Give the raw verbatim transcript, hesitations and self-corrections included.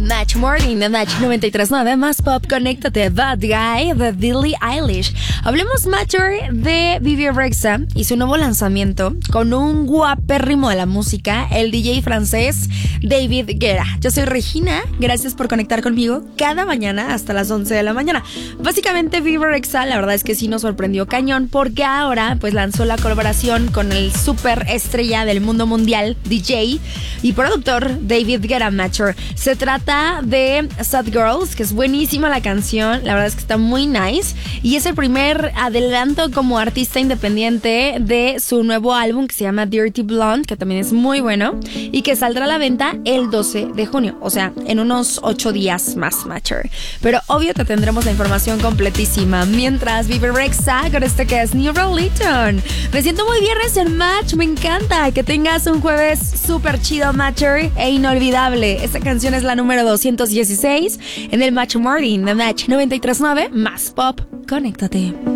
Match Morning de Match noventa y tres punto nueve, más pop, conéctate, Bad Guy de Billie Eilish. Hablemos, Matcher, de Bebe Rexha y su nuevo lanzamiento con un guapérrimo de la música, el D J francés David Guetta. Yo soy Regina, gracias por conectar conmigo cada mañana hasta las once de la mañana. Básicamente Bebe Rexha, la verdad es que sí nos sorprendió cañón, porque ahora pues lanzó la colaboración con el super estrella del mundo mundial, D J y productor David Guetta, Matcher. Se trata de Sad Girls, que es buenísima la canción, la verdad es que está muy nice, y es el primer adelanto como artista independiente de su nuevo álbum que se llama Dirty Blonde, que también es muy bueno y que saldrá a la venta el doce de junio, o sea, en unos ocho días más, Matcher. Pero obvio te tendremos la información completísima. Mientras, Bebe Rexha con este que es New Religion. Me siento muy viernes en Match, me encanta. Que tengas un jueves súper chido, Matcher, e inolvidable. Esta canción es la número doscientos dieciséis en el Match Morning de Match noventa y tres punto nueve, más pop. Conéctate.